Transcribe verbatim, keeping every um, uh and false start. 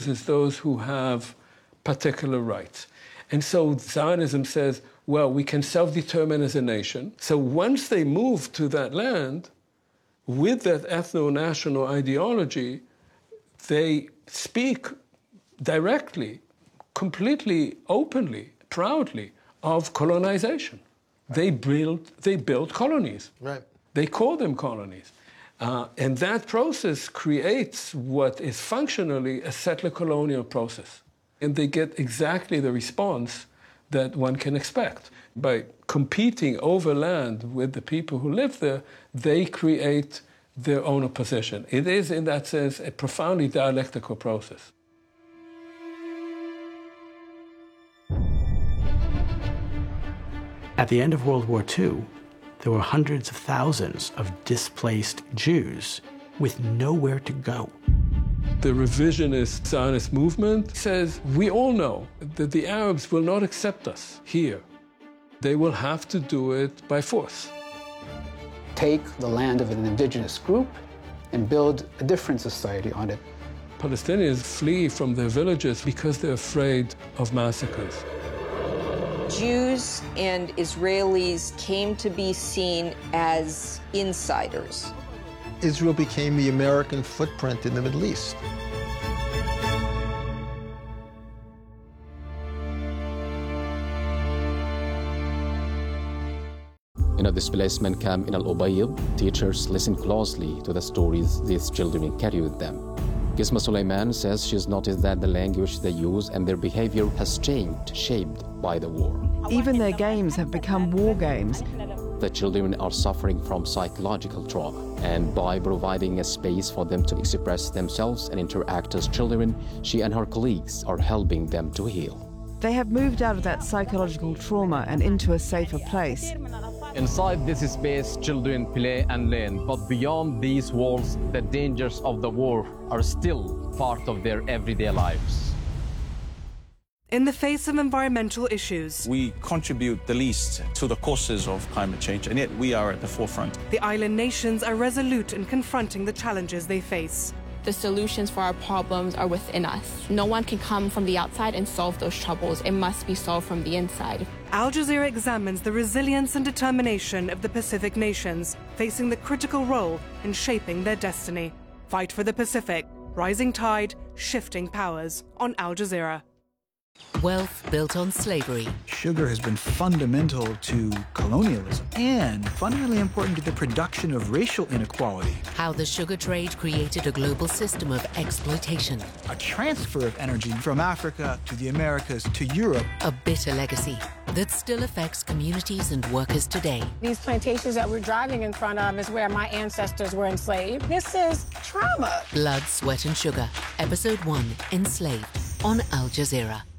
as those who have particular rights. And so Zionism says, well, we can self-determine as a nation. So once they move to that land, with that ethno-national ideology, they speak directly, completely openly, proudly of colonization. Right. They build, they build colonies. Right. They call them colonies. Uh, and that process creates what is functionally a settler-colonial process. And they get exactly the response that one can expect. By competing over land with the people who live there, they create their own opposition. It is, in that sense, a profoundly dialectical process. At the end of World War Two, there were hundreds of thousands of displaced Jews with nowhere to go. The revisionist Zionist movement says, we all know that the Arabs will not accept us here. They will have to do it by force. Take the land of an indigenous group and build a different society on it. Palestinians flee from their villages because they're afraid of massacres. Jews and Israelis came to be seen as insiders. Israel became the American footprint in the Middle East. In a displacement camp in Al-Ubayd, teachers listen closely to the stories these children carry with them. Gizma Suleiman says she's noticed that the language they use and their behavior has changed, shaped by the war. Even their games have become war games. The children are suffering from psychological trauma, and by providing a space for them to express themselves and interact as children, she and her colleagues are helping them to heal. They have moved out of that psychological trauma and into a safer place. Inside this space, children play and learn, but beyond these walls, the dangers of the war are still part of their everyday lives. In the face of environmental issues, we contribute the least to the causes of climate change, and yet we are at the forefront. The island nations are resolute in confronting the challenges they face. The solutions for our problems are within us. No one can come from the outside and solve those troubles. It must be solved from the inside. Al Jazeera examines the resilience and determination of the Pacific nations, facing the critical role in shaping their destiny. Fight for the Pacific, rising tide, shifting powers, on Al Jazeera. Wealth built on slavery. Sugar has been fundamental to colonialism and fundamentally important to the production of racial inequality. How the sugar trade created a global system of exploitation. A transfer of energy from Africa to the Americas to Europe. A bitter legacy that still affects communities and workers today. These plantations that we're driving in front of is where my ancestors were enslaved. This is trauma. Blood, Sweat and Sugar, Episode one, Enslaved, on Al Jazeera.